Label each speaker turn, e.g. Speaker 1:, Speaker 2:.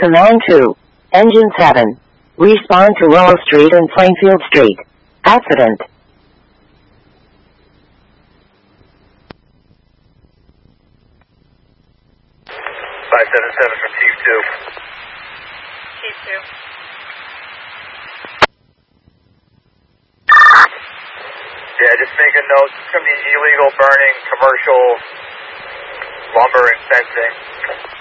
Speaker 1: Command 2. Engine 7. Respond to Willow Street and Plainfield Street. Accident.
Speaker 2: 577 from Chief 2.
Speaker 3: Chief 2.
Speaker 2: Yeah, just make a note. It's going to be illegal burning commercial lumber and fencing.